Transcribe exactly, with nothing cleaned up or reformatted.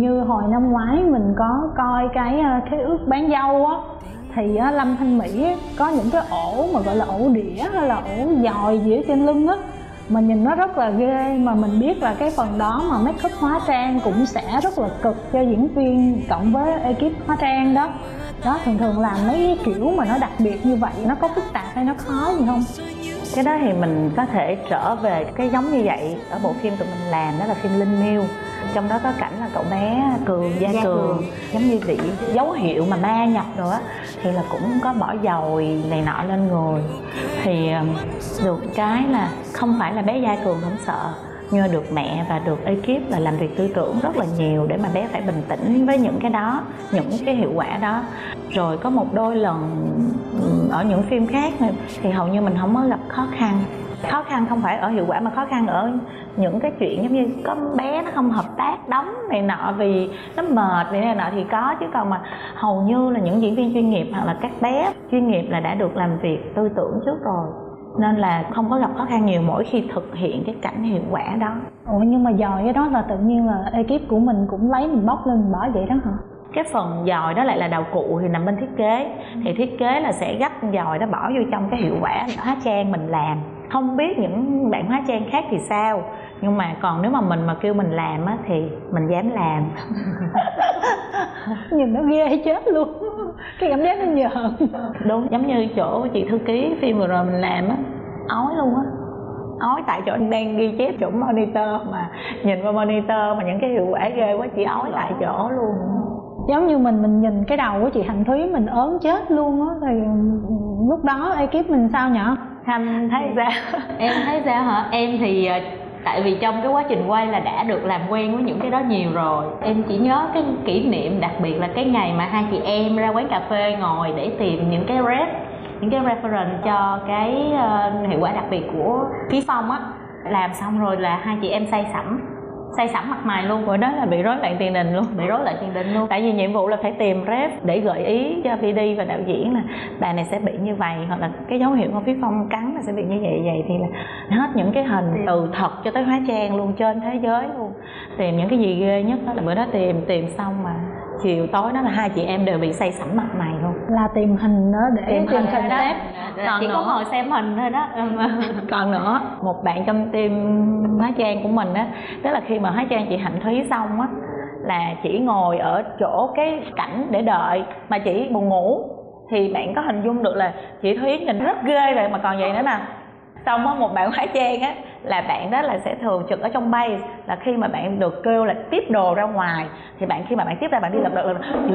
như hồi năm ngoái mình có coi cái cái ước bán dâu á, thì Lâm Thanh Mỹ có những cái ổ mà gọi là ổ đĩa hay là ổ dòi gì ở trên lưng á, mà nhìn nó rất là ghê. Mà mình biết là cái phần đó mà make up hóa trang cũng sẽ rất là cực cho diễn viên cộng với ekip hóa trang đó. Đó, thường thường làm mấy cái kiểu mà nó đặc biệt như vậy nó có phức tạp hay nó khó gì không? Cái đó thì mình có thể trở về cái giống như vậy ở bộ phim tụi mình làm, đó là phim Linh Miêu. Trong đó có cảnh là cậu bé Cường, Gia, Gia Cường, Cường giống như bị dấu hiệu mà ma nhập rồi á, thì là cũng có bỏ dầu này nọ lên người. Thì được cái là không phải là bé Gia Cường không sợ, nhưng được mẹ và được ekip là làm việc tư tưởng rất là nhiều để mà bé phải bình tĩnh với những cái đó, những cái hiệu quả đó. Rồi có một đôi lần ở những phim khác này, thì hầu như mình không có gặp khó khăn. Khó khăn không phải ở hiệu quả mà khó khăn ở những cái chuyện giống như có bé nó không hợp tác đóng này nọ vì nó mệt vì này nọ thì có, chứ còn mà hầu như là những diễn viên chuyên nghiệp hoặc là các bé chuyên nghiệp là đã được làm việc tư tưởng trước rồi, nên là không có gặp khó khăn nhiều mỗi khi thực hiện cái cảnh hiệu quả đó. Ủa nhưng mà dòi cái đó là tự nhiên là ekip của mình cũng lấy mình bóc lên mình bỏ vậy đó hả? Cái phần dòi đó lại là đầu cụ thì nằm bên thiết kế, thì thiết kế là sẽ gấp dòi đó bỏ vô trong cái hiệu quả hóa trang mình làm. Không biết những bạn hóa trang khác thì sao, nhưng mà còn nếu mà mình mà kêu mình làm á thì mình dám làm. Nhìn nó ghê chết luôn, cái cảm giác nó nhờn. Đúng, giống như chỗ chị thư ký phim vừa rồi mình làm á, ói luôn á. Ói tại chỗ đang ghi chép chỗ monitor mà nhìn qua monitor mà những cái hiệu quả ghê quá, chị ói tại chỗ luôn. Giống như mình mình nhìn cái đầu của chị Hạnh Thúy mình ớn chết luôn á, thì lúc đó ekip mình sao nhở? Thanh thấy sao? Em thấy sao hả? Em thì tại vì trong cái quá trình quay là đã được làm quen với những cái đó nhiều rồi. Em chỉ nhớ cái kỷ niệm đặc biệt là cái ngày mà hai chị em ra quán cà phê ngồi để tìm những cái ref, những cái reference cho cái uh, hiệu quả đặc biệt của Phí Phong á. Làm xong rồi là hai chị em say sẩm say sẩm mặt mày luôn. Rồi đó là bị rối loạn tiền đình luôn, bị rối loạn tiền đình luôn. Tại vì nhiệm vụ là phải tìm ref để gợi ý cho pê đê và đạo diễn là bà này sẽ bị như vậy, hoặc là cái dấu hiệu của Phí Phong cắn là sẽ bị như vậy vậy, thì là hết những cái hình từ thật cho tới hóa trang luôn, trên thế giới luôn. Tìm những cái gì ghê nhất đó là bữa đó tìm tìm xong mà chiều tối đó là hai chị em đều bị say sẩm mặt mày luôn. Là tìm hình đó để tìm, tìm hình đó. xếp. Còn chỉ nữa, có ngồi xem hình thôi đó. Còn nữa, một bạn trong team hóa trang của mình á, tức là khi mà hóa trang chị Hạnh Thúy xong á, là chỉ ngồi ở chỗ cái cảnh để đợi mà chị buồn ngủ, thì bạn có hình dung được là chị Thúy nhìn rất ghê vậy mà còn vậy nữa nè. Xong á, một bạn hóa trang á, là bạn đó là sẽ thường trực ở trong base, là khi mà bạn được kêu là tiếp đồ ra ngoài thì bạn khi mà bạn tiếp ra bạn đi lật đật lật